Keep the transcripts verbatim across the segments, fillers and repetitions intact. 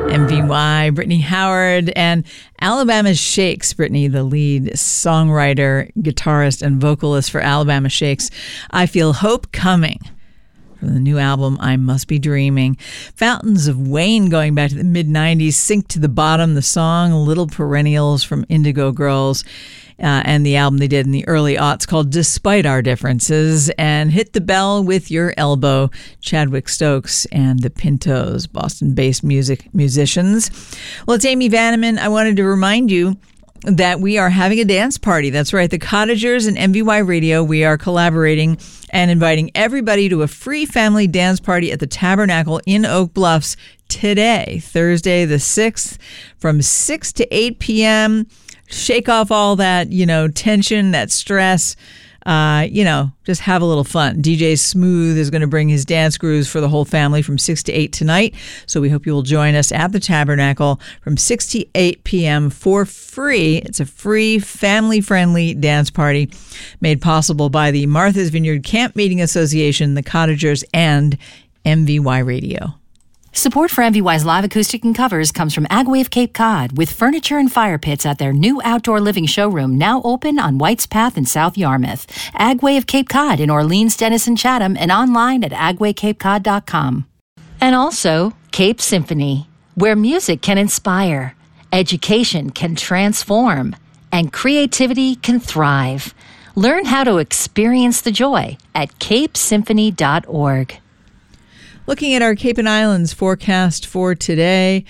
M V Y, Brittany Howard, and Alabama Shakes. Brittany, the lead songwriter, guitarist, and vocalist for Alabama Shakes. I Feel Hope Coming. From the new album, I Must Be Dreaming. Fountains of Wayne, going back to the mid nineties. Sink to the Bottom, the song. Little Perennials from Indigo Girls. Uh, and the album they did in the early aughts called Despite Our Differences. And Hit the Bell with Your Elbow, Chadwick Stokes and the Pintos, Boston-based music musicians. Well, it's Amy Vanneman. I wanted to remind you that we are having a dance party. That's right. The Cottagers and M V Y Radio, we are collaborating and inviting everybody to a free family dance party at the Tabernacle in Oak Bluffs today, Thursday the sixth, from six to eight p.m., Shake off all that, you know, tension, that stress, uh, you know, just have a little fun. D J Smooth is going to bring his dance grooves for the whole family from six to eight tonight. So we hope you will join us at the Tabernacle from six to eight p.m. for free. It's a free, family-friendly dance party made possible by the Martha's Vineyard Camp Meeting Association, the Cottagers, and M V Y Radio. Support for M V Y's live acoustic and covers comes from Agway Cape Cod, with furniture and fire pits at their new outdoor living showroom now open on White's Path in South Yarmouth. Agway of Cape Cod in Orleans, Denison, Chatham, and online at agway cape cod dot com. And also Cape Symphony, where music can inspire, education can transform, and creativity can thrive. Learn how to experience the joy at cape symphony dot org. Looking at our Cape and Islands forecast for today,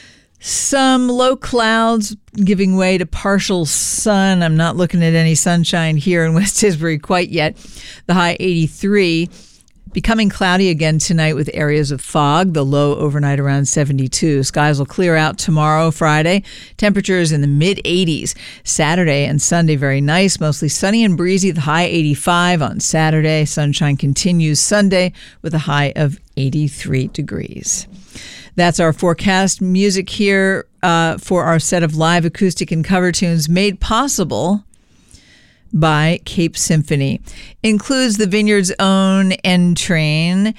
some low clouds giving way to partial sun. I'm not looking at any sunshine here in West Tisbury quite yet. The high eighty-three. Becoming cloudy again tonight with areas of fog. The low overnight around seventy-two. Skies will clear out tomorrow, Friday. Temperatures in the mid eighties. Saturday and Sunday, very nice. Mostly sunny and breezy. The high eighty-five on Saturday. Sunshine continues Sunday with a high of eighty-three degrees. That's our forecast. Music here uh, for our set of live acoustic and cover tunes made possible by Cape Symphony. Includes the Vineyard's own N Train,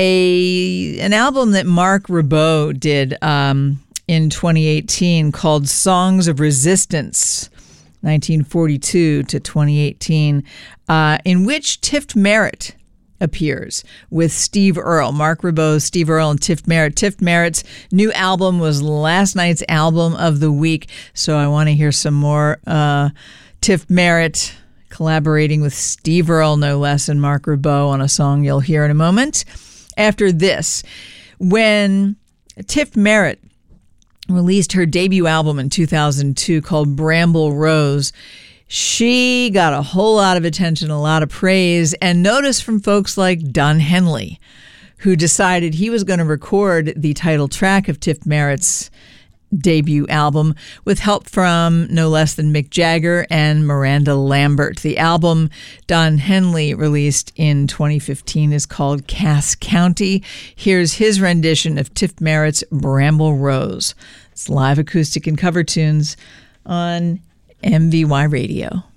a an album that Marc Ribot did um, in twenty eighteen called Songs of Resistance, nineteen forty-two to twenty eighteen, uh, in which Tift Merritt appears with Steve Earle. Marc Ribot, Steve Earle, and Tift Merritt. Tift Merritt's new album was last night's album of the week, so I want to hear some more uh, Tift Merritt collaborating with Steve Earle, no less, and Marc Ribot on a song you'll hear in a moment. After this, when Tift Merritt released her debut album in two thousand two called Bramble Rose, she got a whole lot of attention, a lot of praise, and notice from folks like Don Henley, who decided he was going to record the title track of Tift Merritt's debut album with help from no less than Mick Jagger and Miranda Lambert. The album Don Henley released in twenty fifteen is called Cass County. Here's his rendition of Tift Merritt's Bramble Rose. It's live acoustic and cover tunes on M V Y Radio.